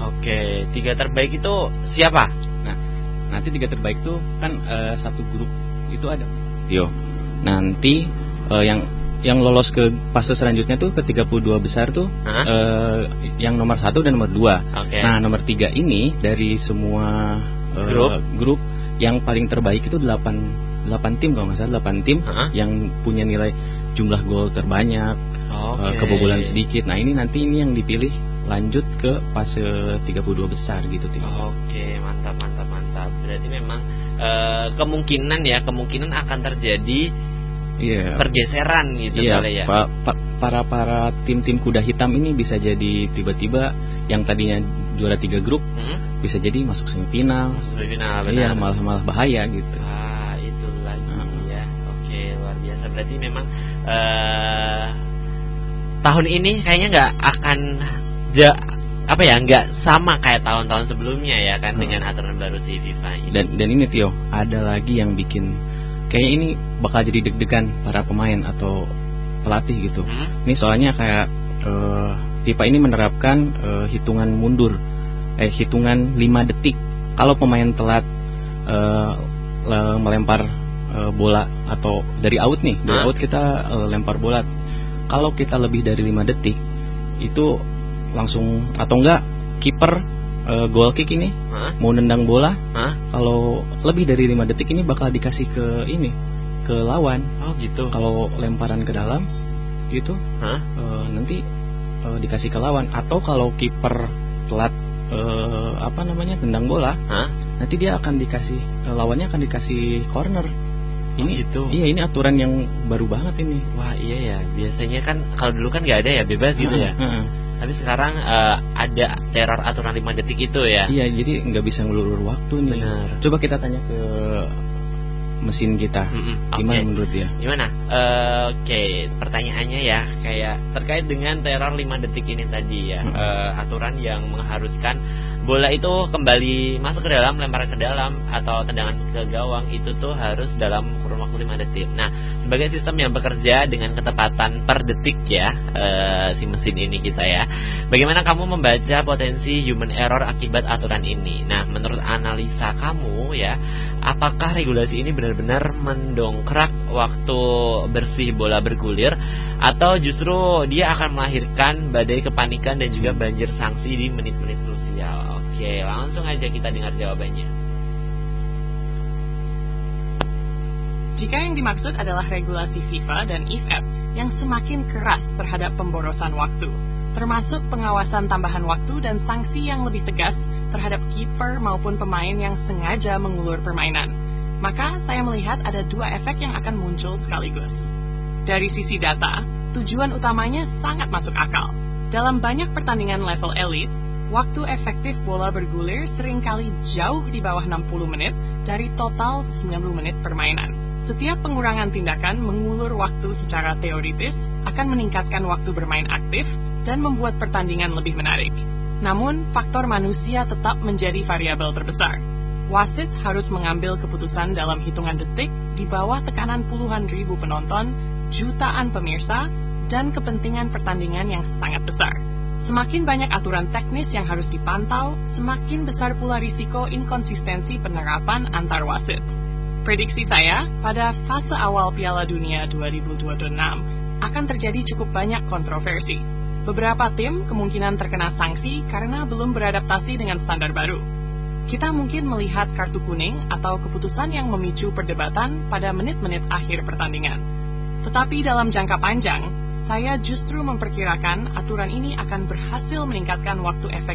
Oke, 3 terbaik itu siapa? Nah, nanti 3 terbaik tuh kan satu grup itu ada. Yo. Nanti yang lolos ke fase selanjutnya tuh ke 32 besar tuh yang nomor 1 dan nomor 2. Oke. Nah, nomor 3 ini dari semua grup yang paling terbaik itu 8 tim kalau nggak salah, 8 tim yang punya nilai jumlah gol terbanyak, kebobolan sedikit. Nah, ini yang dipilih lanjut ke fase 32 besar gitu tim. Oke, mantap. Berarti memang kemungkinan akan terjadi pergeseran gitu kali ya. Para tim kuda hitam ini bisa jadi tiba-tiba yang tadinya juara 3 grup bisa jadi masuk semifinal. Benar. Iya, malah bahaya gitu. Itu lagi ya. Oke, luar biasa. Berarti memang tahun ini kayaknya nggak akan nggak sama kayak tahun-tahun sebelumnya ya kan, dengan aturan baru si FIFA ini. Dan ini Tio, ada lagi yang bikin kayaknya ini bakal jadi deg-degan para pemain atau pelatih gitu. Ini soalnya kayak FIFA ini menerapkan hitungan mundur, hitungan 5 detik. Kalau pemain telat melempar bola atau dari out nih, dari out kita lempar bola. Kalau kita lebih dari 5 detik itu langsung, atau enggak kiper goal kick ini mau nendang bola, kalau lebih dari 5 detik ini bakal dikasih ke lawan. Oh gitu. Kalau lemparan ke dalam gitu nanti dikasih ke lawan. Atau kalau kiper telat nendang bola, nanti dia akan dikasih, lawannya akan dikasih corner. Ini gitu. Iya, ini aturan yang baru banget ini. Wah iya ya, biasanya kan kalau dulu kan nggak ada ya, bebas gitu ya. Tapi sekarang ada teror aturan 5 detik itu ya. Iya, jadi nggak bisa ngelulur waktu nih. Benar. Coba kita tanya ke mesin kita, gimana menurut dia? Gimana? Oke, pertanyaannya ya kayak terkait dengan teror 5 detik ini tadi ya. Aturan yang mengharuskan bola itu kembali masuk ke dalam, lempar ke dalam, atau tendangan ke gawang itu tuh harus dalam kurun waktu 5 detik. Nah, sebagai sistem yang bekerja dengan ketepatan per detik ya, si mesin ini kita ya, bagaimana kamu membaca potensi human error akibat aturan ini? Nah, menurut analisa kamu ya, apakah regulasi ini benar-benar mendongkrak waktu bersih bola bergulir, atau justru dia akan melahirkan badai kepanikan dan juga banjir sanksi di menit-menit krusial? Oke, langsung aja kita dengar jawabannya. Jika yang dimaksud adalah regulasi FIFA dan IFF yang semakin keras terhadap pemborosan waktu, termasuk pengawasan tambahan waktu dan sanksi yang lebih tegas terhadap kiper maupun pemain yang sengaja mengulur permainan, maka saya melihat ada 2 efek yang akan muncul sekaligus. Dari sisi data, tujuan utamanya sangat masuk akal. Dalam banyak pertandingan level elite, waktu efektif bola bergulir seringkali jauh di bawah 60 menit dari total 90 menit permainan. Setiap pengurangan tindakan mengulur waktu secara teoritis akan meningkatkan waktu bermain aktif dan membuat pertandingan lebih menarik. Namun, faktor manusia tetap menjadi variabel terbesar. Wasit harus mengambil keputusan dalam hitungan detik di bawah tekanan puluhan ribu penonton, jutaan pemirsa, dan kepentingan pertandingan yang sangat besar. Semakin banyak aturan teknis yang harus dipantau, semakin besar pula risiko inkonsistensi penerapan antar wasit. Prediksi saya, pada fase awal Piala Dunia 2026 akan terjadi cukup banyak kontroversi. Beberapa tim kemungkinan terkena sanksi karena belum beradaptasi dengan standar baru. Kita mungkin melihat kartu kuning atau keputusan yang memicu perdebatan pada menit-menit akhir pertandingan. Tetapi dalam jangka panjang, saya justru memperkirakan aturan ini akan berhasil meningkatkan waktu efektif